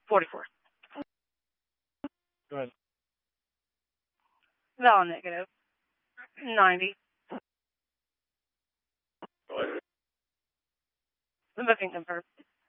44. Go ahead. Val negative. 90. Go ahead. The booking confirmed.